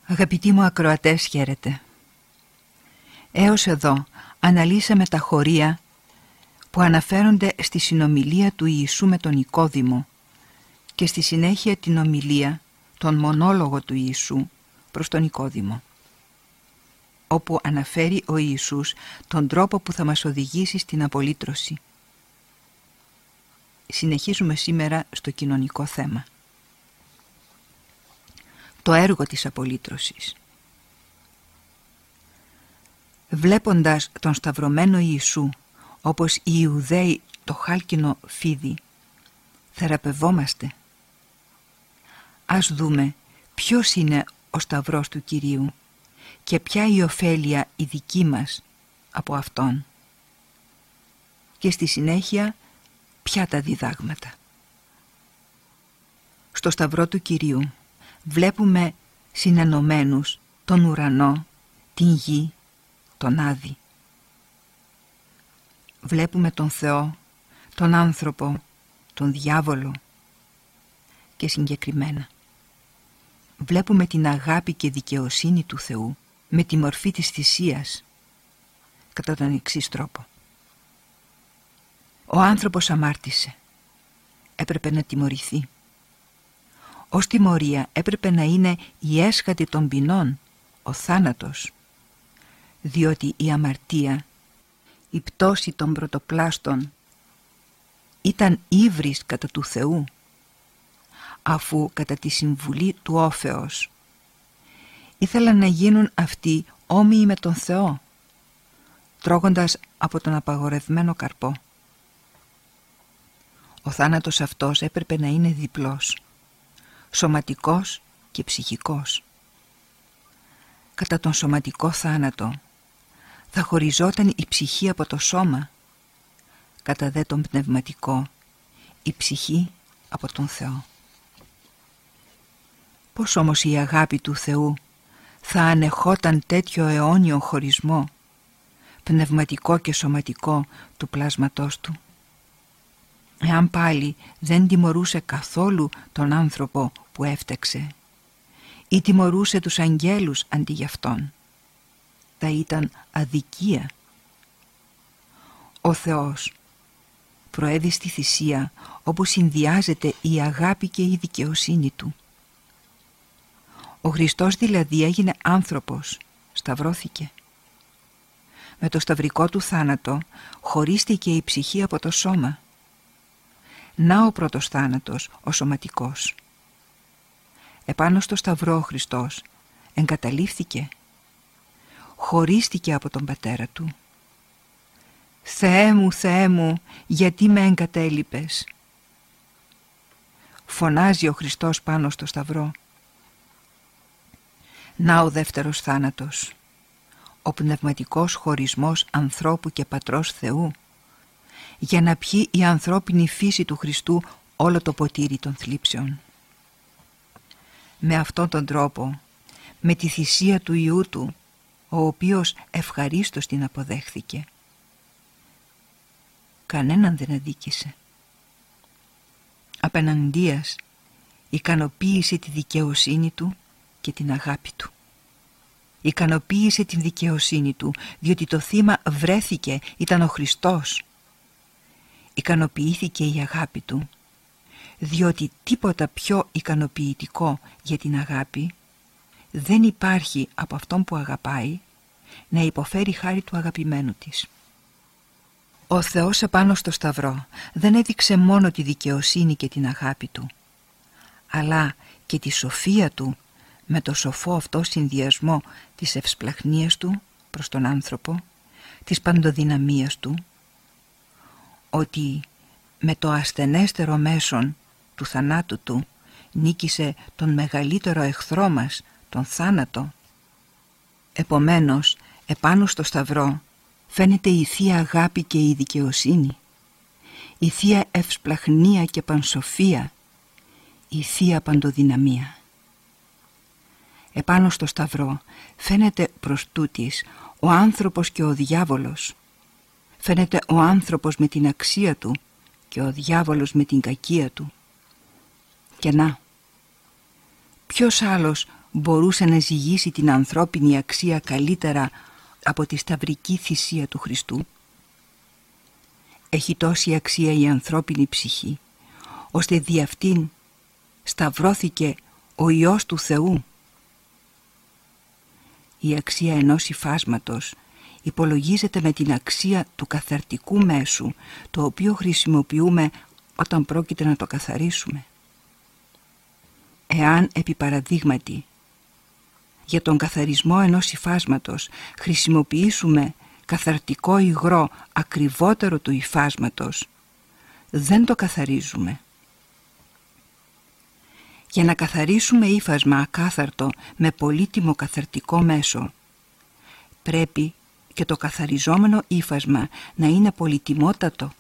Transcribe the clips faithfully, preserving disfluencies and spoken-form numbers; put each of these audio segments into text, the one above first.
Αγαπητοί μου ακροατές, χαίρετε. Έως εδώ αναλύσαμε τα χωρία που αναφέρονται στη συνομιλία του Ιησού με τον Νικόδημο και στη συνέχεια την ομιλία, τον μονόλογο του Ιησού προς τον Νικόδημο, όπου αναφέρει ο Ιησούς τον τρόπο που θα μας οδηγήσει στην απολύτρωση. Συνεχίζουμε σήμερα στο κοινωνικό θέμα. Το έργο της απολύτρωσης. Βλέποντας τον σταυρωμένο Ιησού, όπως οι Ιουδαίοι το χάλκινο φίδι, θεραπευόμαστε. Ας δούμε ποιος είναι ο σταυρός του Κυρίου και ποια η ωφέλεια η δική μας από Αυτόν. Και στη συνέχεια ποια τα διδάγματα. Στο σταυρό του Κυρίου βλέπουμε συνενωμένους τον ουρανό, την γη, τον Άδη. Βλέπουμε τον Θεό, τον άνθρωπο, τον διάβολο και συγκεκριμένα βλέπουμε την αγάπη και δικαιοσύνη του Θεού με τη μορφή της θυσίας κατά τον εξής τρόπο. Ο άνθρωπος αμάρτησε, έπρεπε να τιμωρηθεί. Ως τιμωρία έπρεπε να είναι η έσχατη των ποινών, ο θάνατος, διότι η αμαρτία, η πτώση των πρωτοπλάστων ήταν ύβρις κατά του Θεού, αφού κατά τη συμβουλή του Όφεως ήθελαν να γίνουν αυτοί όμοιοι με τον Θεό, τρώγοντας από τον απαγορευμένο καρπό. Ο θάνατος αυτός έπρεπε να είναι διπλός, σωματικός και ψυχικός. Κατά τον σωματικό θάνατο θα χωριζόταν η ψυχή από το σώμα, κατά δε τον πνευματικό η ψυχή από τον Θεό. Πώς όμως η αγάπη του Θεού θα ανεχόταν τέτοιο αιώνιο χωρισμό, πνευματικό και σωματικό, του πλάσματός του, εάν πάλι δεν τιμωρούσε καθόλου τον άνθρωπο που έφταξε ή τιμωρούσε τους αγγέλους αντί γι' αυτόν? Θα ήταν αδικία. Ο Θεός προέβη στη θυσία όπου συνδυάζεται η αγάπη και η δικαιοσύνη Του. Ο Χριστός δηλαδή έγινε άνθρωπος, σταυρώθηκε. Με το σταυρικό Του θάνατο χωρίστηκε η ψυχή από το σώμα. Να ο πρώτος θάνατος, ο σωματικός. Επάνω στο σταυρό ο Χριστός εγκαταλείφθηκε, χωρίστηκε από τον Πατέρα Του. «Θεέ μου, Θεέ μου, γιατί με εγκατέλειπες?» Φωνάζει ο Χριστός πάνω στο σταυρό. Να ο δεύτερος θάνατος, ο πνευματικός χωρισμός ανθρώπου και Πατρός Θεού, για να πιει η ανθρώπινη φύση του Χριστού όλο το ποτήρι των θλίψεων. Με αυτόν τον τρόπο, με τη θυσία του Υιού Του, ο οποίος ευχαρίστως την αποδέχθηκε, κανέναν δεν αδίκησε. Απέναντίας ικανοποίησε τη δικαιοσύνη Του και την αγάπη Του. Ικανοποίησε την δικαιοσύνη Του, διότι το θύμα βρέθηκε, ήταν ο Χριστός. Ικανοποιήθηκε η αγάπη Του, διότι τίποτα πιο ικανοποιητικό για την αγάπη δεν υπάρχει από αυτόν που αγαπάει να υποφέρει χάρη του αγαπημένου της. Ο Θεός επάνω στο σταυρό δεν έδειξε μόνο τη δικαιοσύνη και την αγάπη Του, αλλά και τη σοφία Του με το σοφό αυτό συνδυασμό της ευσπλαχνίας Του προς τον άνθρωπο, της παντοδυναμίας Του, ότι με το ασθενέστερο μέσον του θανάτου Του νίκησε τον μεγαλύτερο εχθρό μας, τον θάνατο. Επομένως, επάνω στο σταυρό φαίνεται η Θεία Αγάπη και η δικαιοσύνη, η Θεία Ευσπλαχνία και πανσοφία, η Θεία Παντοδυναμία. Επάνω στο σταυρό φαίνεται προς τούτης ο άνθρωπος και ο διάβολος. Φαίνεται ο άνθρωπος με την αξία του και ο διάβολος με την κακία του. Και να, ποιος άλλος μπορούσε να ζυγίσει την ανθρώπινη αξία καλύτερα από τη σταυρική θυσία του Χριστού? Έχει τόση αξία η ανθρώπινη ψυχή, ώστε δι' αυτήν σταυρώθηκε ο Υιός του Θεού. Η αξία ενός υφάσματος υπολογίζεται με την αξία του καθαρτικού μέσου, το οποίο χρησιμοποιούμε όταν πρόκειται να το καθαρίσουμε. Εάν επί παραδείγματι για τον καθαρισμό ενός υφάσματος χρησιμοποιήσουμε καθαρτικό υγρό ακριβότερο του υφάσματος, δεν το καθαρίζουμε. Για να καθαρίσουμε ύφασμα ακάθαρτο με πολύτιμο καθαρτικό μέσο, πρέπει και το καθαριζόμενο ύφασμα να είναι πολυτιμότατο.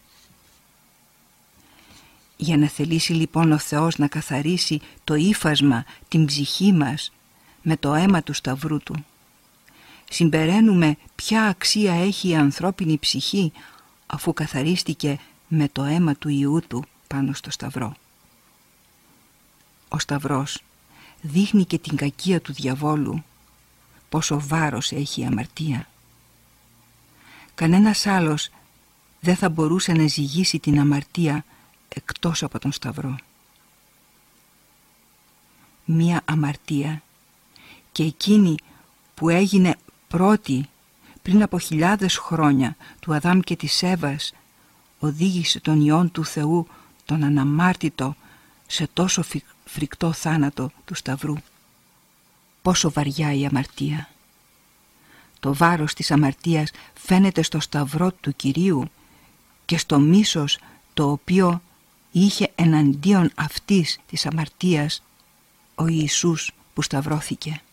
Για να θελήσει λοιπόν ο Θεός να καθαρίσει το ύφασμα, την ψυχή μας, με το αίμα του Σταυρού Του, συμπεραίνουμε ποια αξία έχει η ανθρώπινη ψυχή αφού καθαρίστηκε με το αίμα του Υιού Του πάνω στο Σταυρό. Ο Σταυρός δείχνει και την κακία του διαβόλου, πόσο βάρος έχει η αμαρτία. Κανένας άλλος δεν θα μπορούσε να ζυγίσει την αμαρτία εκτός από τον Σταυρό. Μία αμαρτία, και εκείνη που έγινε πρώτη πριν από χιλιάδες χρόνια του Αδάμ και της Εύας, οδήγησε τον Υιόν του Θεού, τον αναμάρτητο, σε τόσο φρικτό θάνατο του Σταυρού. Πόσο βαριά η αμαρτία! Το βάρος της αμαρτίας φαίνεται στο Σταυρό του Κυρίου και στο μίσος το οποίο είχε εναντίον αυτής της αμαρτίας ο Ιησούς που σταυρώθηκε.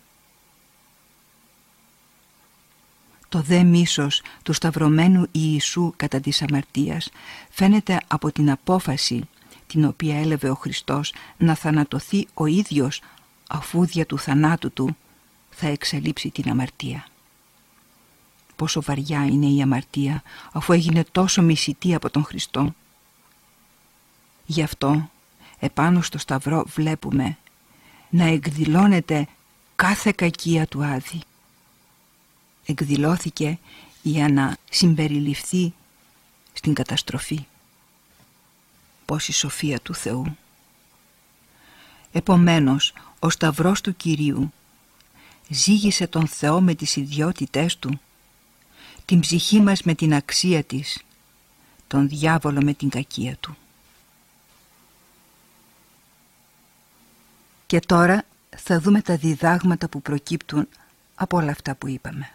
Το δε μίσος του σταυρωμένου Ιησού κατά της αμαρτίας φαίνεται από την απόφαση την οποία έλαβε ο Χριστός να θανατωθεί ο ίδιος, αφού δια του θανάτου Του θα εξαλείψει την αμαρτία. Πόσο βαριά είναι η αμαρτία αφού έγινε τόσο μισητή από τον Χριστό. Γι' αυτό επάνω στο Σταυρό βλέπουμε να εκδηλώνεται κάθε κακία του Άδη. Εκδηλώθηκε για να συμπεριληφθεί στην καταστροφή. Πόση σοφία του Θεού! Επομένως, ο Σταυρός του Κυρίου ζήγησε τον Θεό με τις ιδιότητές Του, την ψυχή μας με την αξία της, τον διάβολο με την κακία του. Και τώρα θα δούμε τα διδάγματα που προκύπτουν από όλα αυτά που είπαμε.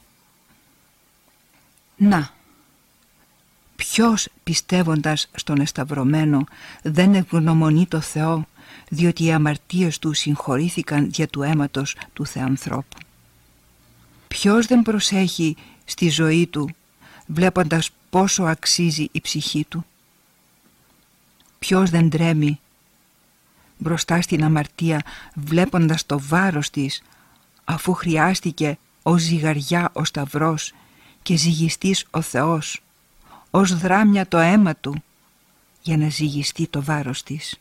Να, ποιος πιστεύοντας στον εσταυρωμένο δεν ευγνωμονεί το Θεό, διότι οι αμαρτίες του συγχωρήθηκαν δια του αίματος του Θεανθρώπου? Ποιος δεν προσέχει στη ζωή του, βλέποντας πόσο αξίζει η ψυχή του? Ποιος δεν τρέμει μπροστά στην αμαρτία, βλέποντας το βάρος της, αφού χρειάστηκε ως ζυγαριά ο Σταυρός και ζυγιστής ο Θεός, ως δράμια το αίμα Του, για να ζυγιστεί το βάρος της?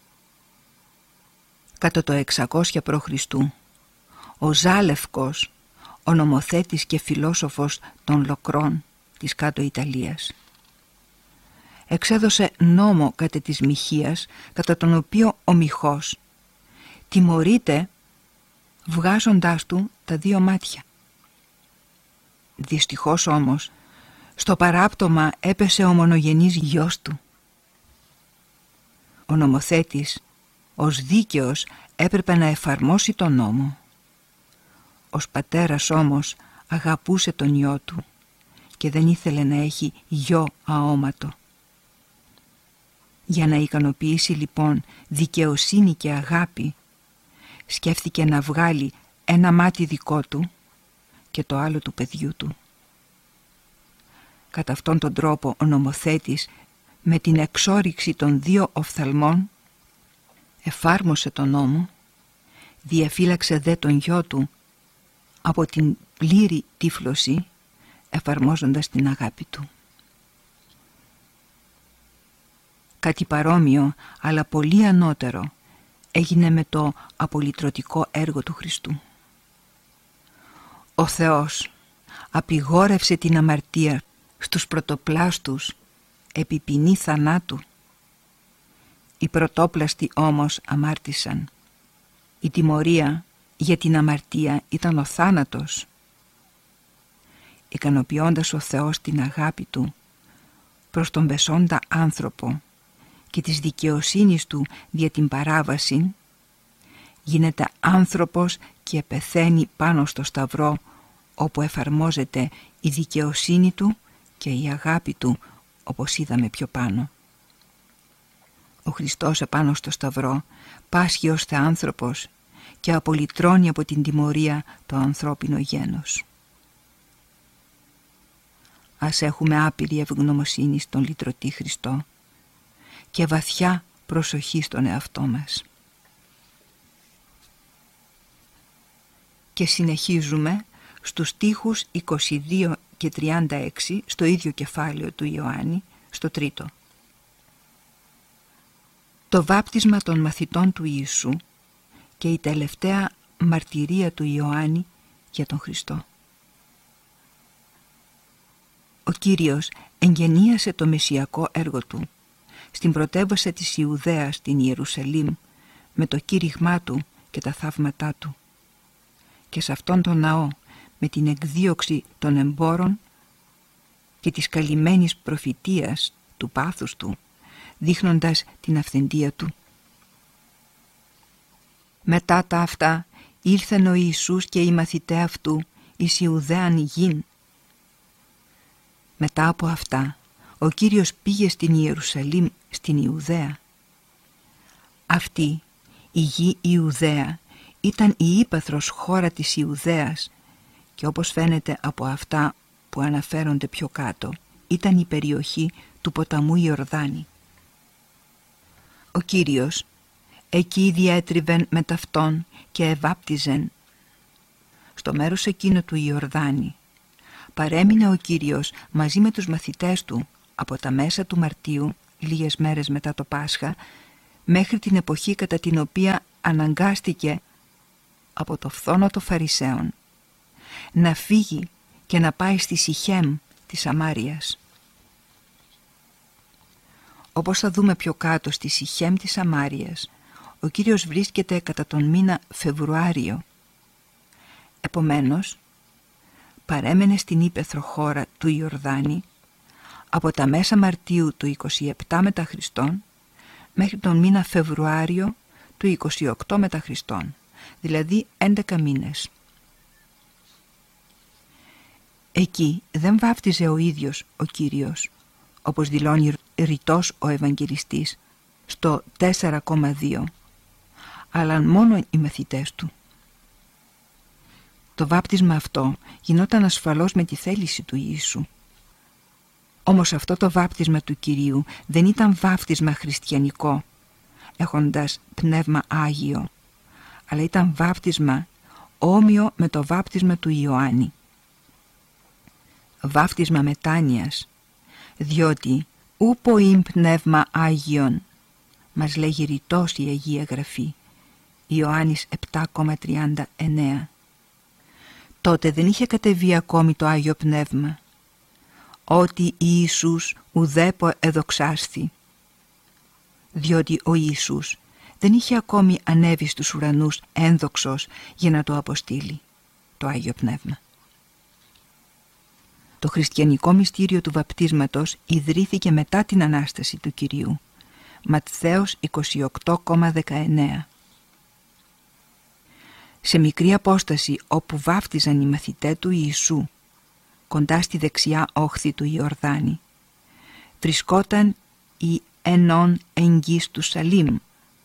Κατά το εξακόσια προ Χριστού, ο Ζάλευκος, ο νομοθέτης και φιλόσοφος των Λοκρών της κάτω Ιταλίας, εξέδωσε νόμο κατά της Μοιχείας, κατά τον οποίο ο Μιχός τιμωρείται βγάζοντάς του τα δύο μάτια. Δυστυχώς όμως στο παράπτωμα έπεσε ο μονογενής γιος του. Ο νομοθέτης ως δίκαιος έπρεπε να εφαρμόσει τον νόμο. Ως πατέρας όμως αγαπούσε τον γιο του και δεν ήθελε να έχει γιο αόματο. Για να ικανοποιήσει λοιπόν δικαιοσύνη και αγάπη, σκέφτηκε να βγάλει ένα μάτι δικό του και το άλλο του παιδιού του. Κατά αυτόν τον τρόπο ο νομοθέτης, με την εξόριξη των δύο οφθαλμών, εφάρμοσε τον νόμο, διαφύλαξε δε τον γιο του από την πλήρη τύφλωση, εφαρμόζοντας την αγάπη του. Κάτι παρόμοιο, αλλά πολύ ανώτερο, έγινε με το απολυτρωτικό έργο του Χριστού. Ο Θεός απειγόρευσε την αμαρτία στους πρωτοπλάστους επί ποινή θανάτου. Οι πρωτόπλαστοι όμως αμάρτησαν. Η τιμωρία για την αμαρτία ήταν ο θάνατος. Ικανοποιώντας ο Θεός την αγάπη Του προς τον πεσόντα άνθρωπο και της δικαιοσύνης Του δια την παράβαση, γίνεται άνθρωπος και πεθαίνει πάνω στο σταυρό, όπου εφαρμόζεται η δικαιοσύνη Του και η αγάπη Του, όπως είδαμε πιο πάνω. Ο Χριστός επάνω στο σταυρό πάσχει ως θεάνθρωπος και απολυτρώνει από την τιμωρία το ανθρώπινο γένος. Ας έχουμε άπειρη ευγνωμοσύνη στον λυτρωτή Χριστό και βαθιά προσοχή στον εαυτό μας. Και συνεχίζουμε στους στίχους είκοσι δύο και τριάντα έξι στο ίδιο κεφάλαιο του Ιωάννη, στο τρίτο. Το βάπτισμα των μαθητών του Ιησού και η τελευταία μαρτυρία του Ιωάννη για τον Χριστό. Ο Κύριος εγγενίασε το μεσσιακό έργο Του στην πρωτεύουσα της Ιουδαίας, την Ιερουσαλήμ, με το κήρυγμά Του και τα θαύματά Του. Και σε αυτόν τον ναό, με την εκδίωξη των εμπόρων και της καλυμμένης προφητείας του πάθους Του, δείχνοντας την αυθεντία Του. Μετά τα αυτά ήλθεν ο Ιησούς και οι μαθηταί Αυτού εις Ιουδαίαν γην. Μετά από αυτά ο Κύριος πήγε στην Ιερουσαλήμ, στην Ιουδαία. Αυτή η γη Ιουδαία ήταν η ύπαθρος χώρα της Ιουδαίας και όπως φαίνεται από αυτά που αναφέρονται πιο κάτω, ήταν η περιοχή του ποταμού Ιορδάνη. Ο Κύριος εκεί διέτριβεν με ταυτόν και εβάπτιζεν. Στο μέρος εκείνο του Ιορδάνη παρέμεινε ο Κύριος μαζί με τους μαθητές Του από τα μέσα του Μαρτίου, λίγες μέρες μετά το Πάσχα, μέχρι την εποχή κατά την οποία αναγκάστηκε από το φθόνο των Φαρισαίων να φύγει και να πάει στη Σιχέμ της Σαμάριας. Όπως θα δούμε πιο κάτω, στη Σιχέμ της Σαμάριας ο Κύριος βρίσκεται κατά τον μήνα Φεβρουάριο. Επομένως παρέμενε στην ύπαιθρο χώρα του Ιορδάνη από τα μέσα Μαρτίου του είκοσι επτά μετά Χριστόν μέχρι τον μήνα Φεβρουάριο του είκοσι οκτώ μετά Χριστόν, δηλαδή έντεκα μήνες. Εκεί δεν βάφτιζε ο ίδιος ο Κύριος, όπως δηλώνει ρητός ο Ευαγγελιστής στο τέσσερα κόμμα δύο, αλλά μόνο οι μαθητές Του. Το βάπτισμα αυτό γινόταν ασφαλώς με τη θέληση του Ιησού. Όμως αυτό το βάπτισμα του Κυρίου δεν ήταν βάπτισμα χριστιανικό, έχοντας πνεύμα Άγιο, αλλά ήταν βάπτισμα όμοιο με το βάπτισμα του Ιωάννη. Βάπτισμα μετάνοιας, διότι ούπο ειν πνεύμα Άγιον, μας λέγει ρητός η Αγία Γραφή, Ιωάννης επτά κόμμα τριάντα εννέα. Τότε δεν είχε κατεβεί ακόμη το Άγιο Πνεύμα, ότι Ιησούς ουδέπο εδοξάσθη, διότι ο Ιησούς δεν είχε ακόμη ανέβει στους ουρανούς ένδοξος για να το αποστείλει το Άγιο Πνεύμα. Το χριστιανικό μυστήριο του βαπτίσματος ιδρύθηκε μετά την Ανάσταση του Κυρίου. Ματθαίος είκοσι οκτώ κόμμα δεκαεννέα. Σε μικρή απόσταση όπου βάφτιζαν οι μαθητές του Ιησού, κοντά στη δεξιά όχθη του Ιορδάνη, βρισκόταν η Ενών εγγύς του Σαλήμ.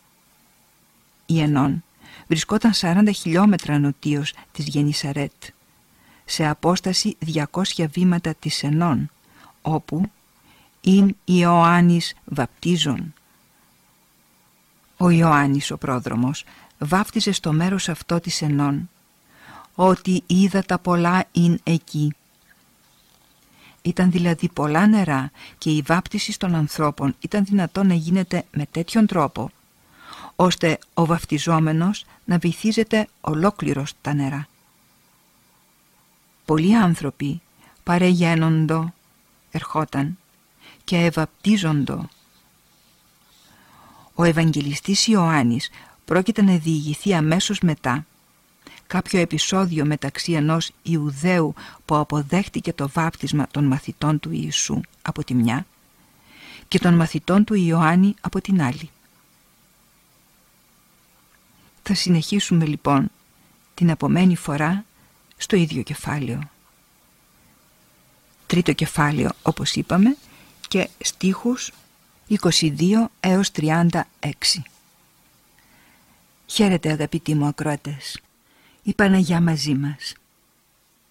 Η Ενών βρισκόταν σαράντα χιλιόμετρα νοτίως της Γενισαρέτ, σε απόσταση διακόσια βήματα της Ενών, όπου «ειν Ιωάννης βαπτίζων». Ο Ιωάννης ο πρόδρομος βάφτιζε στο μέρος αυτό της Ενών, ότι είδα τα πολλά ειν εκεί. Ήταν δηλαδή πολλά νερά και η βάπτιση των ανθρώπων ήταν δυνατόν να γίνεται με τέτοιον τρόπο, ώστε ο βαφτιζόμενος να βυθίζεται ολόκληρος τα νερά. Πολλοί άνθρωποι παρεγένοντο, ερχόταν και ευαπτίζοντο. Ο Ευαγγελιστής Ιωάννης πρόκειται να διηγηθεί αμέσως μετά κάποιο επεισόδιο μεταξύ ενός Ιουδαίου που αποδέχτηκε το βάπτισμα των μαθητών του Ιησού από τη μια και των μαθητών του Ιωάννη από την άλλη. Θα συνεχίσουμε λοιπόν την επομένη φορά στο ίδιο κεφάλαιο. Τρίτο κεφάλαιο, όπως είπαμε, και στίχους είκοσι δύο έως τριάντα έξι. Χαίρετε αγαπητοί μου ακροατές, η Παναγιά μαζί μας.